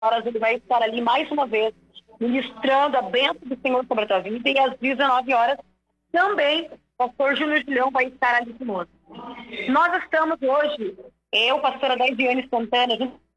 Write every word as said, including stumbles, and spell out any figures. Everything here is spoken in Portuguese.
horas ele vai estar ali mais uma vez, ministrando a bênção do Senhor sobre a tua vida, e às dezenove horas também o pastor Júnior Julião vai estar ali conosco. Nós estamos hoje, eu, pastora Daisiane Santana, junto